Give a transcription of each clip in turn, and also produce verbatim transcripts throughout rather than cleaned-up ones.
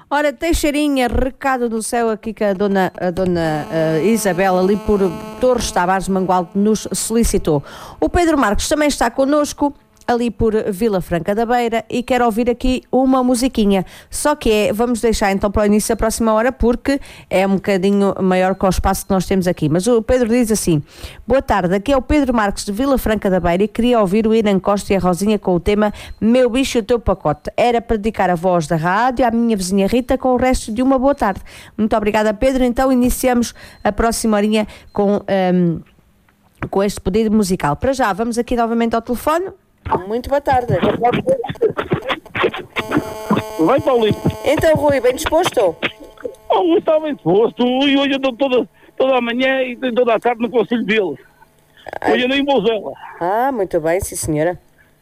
Ora, Teixeirinha, recado do céu aqui que a dona, a dona uh, Isabel, ali por Torres Tavares Mangualde, nos solicitou. O Pedro Marques também está connosco, ali por Vila Franca da Beira, e quer ouvir aqui uma musiquinha. Só que é, vamos deixar então para o início da próxima hora, porque é um bocadinho maior que o espaço que nós temos aqui. Mas o Pedro diz assim: boa tarde, aqui é o Pedro Marques de Vila Franca da Beira e queria ouvir o Irã Costa e a Rosinha com o tema Meu Bicho e o Teu Pacote. Era para dedicar a voz da rádio à minha vizinha Rita com o resto de uma boa tarde. Muito obrigada, Pedro. Então iniciamos a próxima horinha com, um, com este pedido musical. Para já, vamos aqui novamente ao telefone. Muito boa tarde. Vai, Paulinho. Então, Rui, bem disposto? Oh, está bem disposto. E hoje eu estou toda, toda a manhã e toda a tarde no conselho dele. Hoje eu nem vou usá-la. Ah, muito bem, sim senhora.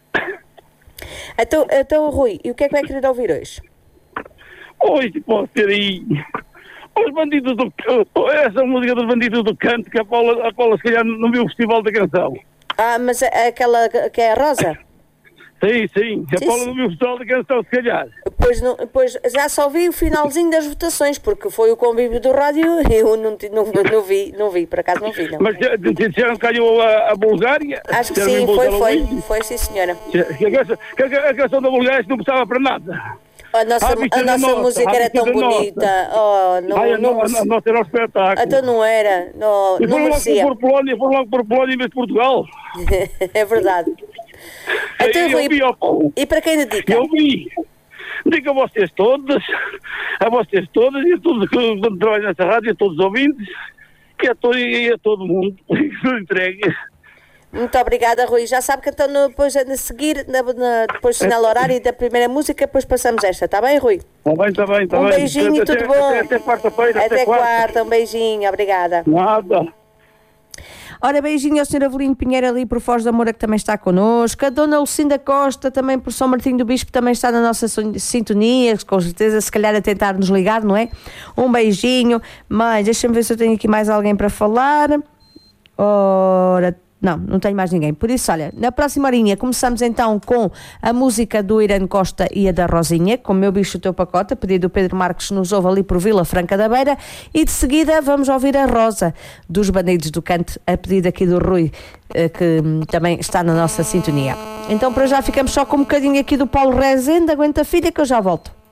Então, então, Rui, e o que é que vai querer ouvir hoje? Hoje pode ter aí os bandidos do... Essa música dos bandidos do canto, que a Paula, a Paula se calhar não viu o Festival da Canção. Ah, mas aquela que é a Rosa? Sim, sim. A sim, Paula sim. não viu o Festival da Canção, se calhar. Pois, não, pois já só vi o finalzinho das votações, porque foi o convívio do rádio e eu não, não, não vi, não vi, por acaso não vi, não. Mas disseram que ganhou a, a Bulgária? Acho que sim, foi, foi, foi, sim senhora. Que a, a canção da Bulgária não precisava para nada. A nossa, a nossa nossa, música era tão bonita. Oh, não, Ai, não, a, a, a nossa era um espetáculo. Então não era. Não, e não foram merecia. logo por Polónia, foram logo por Polónia em vez de Portugal. É verdade. Então, eu Rui, vi, ó, e para quem dedica? Eu vi. Digo a vocês todas, a vocês todas e a todos que trabalham nessa rádio, a todos os ouvintes, e a todo, e a todo mundo que se entregue. Muito obrigada, Rui. Já sabe que então depois a seguir, na, na, depois do sinal horário da primeira música, depois passamos esta, está bem, Rui? Está bem, está bem, está um bem. Um beijinho, até, tudo bom? Até, até quarta-feira, até, até quarta. quarta. Um beijinho, obrigada. Nada. Ora, beijinho ao senhor Avelino Pinheiro ali por Foz da Moura, que também está connosco. A dona Lucinda Costa, também por São Martinho do Bispo, também está na nossa sintonia, com certeza, se calhar a tentar nos ligar, não é? Um beijinho. Mas deixa-me ver se eu tenho aqui mais alguém para falar. Ora... Não, não tenho mais ninguém. Por isso, olha, na próxima horinha começamos então com a música do Irã Costa e a da Rosinha, com Meu Bicho, o Teu Pacote, a pedido do Pedro Marques, nos ouve ali por Vila Franca da Beira, e de seguida vamos ouvir a Rosa, dos Bandidos do Canto, a pedido aqui do Rui, que também está na nossa sintonia. Então, para já ficamos só com um bocadinho aqui do Paulo Rezende. Aguenta, filha, que eu já volto.